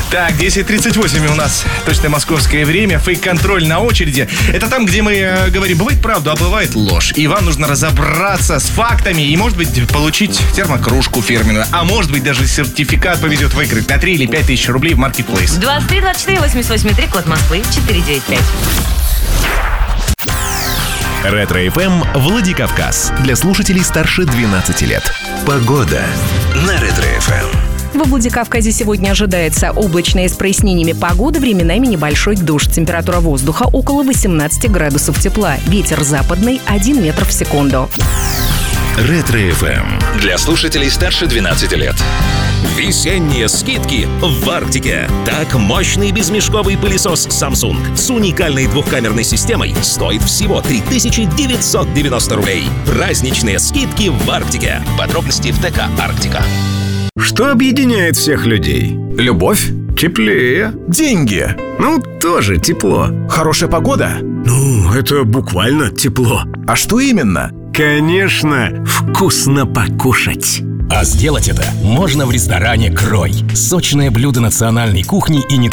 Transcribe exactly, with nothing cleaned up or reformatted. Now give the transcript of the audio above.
Так, десять тридцать восемь у нас точное московское время. Фейк-контроль на очереди. Это там, где мы э, говорим, бывает правда, а бывает ложь. И вам нужно разобраться с фактами и, может быть, получить термокружку фирменную. А может быть, даже сертификат повезет выиграть на три или пять тысяч рублей в Marketplace. двадцать три двадцать четыре восемьдесят восемь три, код Москвы четыре девять пять. Ретро-эф эм Владикавказ. Для слушателей старше двенадцати лет. Погода на Ретро-эф эм. Во Владикавказе сегодня ожидается облачная с прояснениями погода, временами небольшой дождь. Температура воздуха около восемнадцати градусов тепла. Ветер западный один метр в секунду. Ретро-эф эм. Для слушателей старше двенадцати лет. Весенние скидки в Арктике. Так, мощный безмешковый пылесос Samsung с уникальной двухкамерной системой стоит всего три тысячи девятьсот девяносто рублей. Праздничные скидки в Арктике. Подробности в ТК «Арктика». Что объединяет всех людей? Любовь? Теплее. Деньги? Ну, тоже тепло. Хорошая погода? Ну, это буквально тепло. А что именно? Конечно, вкусно покушать. А сделать это можно в ресторане «Крой». Сочное блюдо национальной кухни и не